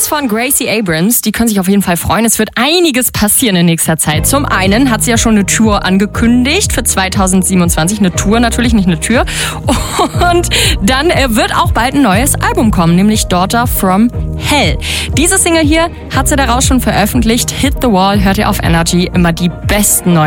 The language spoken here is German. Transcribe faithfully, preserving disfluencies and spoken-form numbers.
Fans von Gracie Abrams, die können sich auf jeden Fall freuen. Es wird einiges passieren in nächster Zeit. Zum einen hat sie ja schon eine Tour angekündigt für zweitausendsiebenundzwanzig. Eine Tour natürlich, nicht eine Tür. Und dann wird auch bald ein neues Album kommen, nämlich Daughter from Hell. Diese Single hier hat sie daraus schon veröffentlicht. Hit the Wall hört ihr auf Energy, immer die besten neuen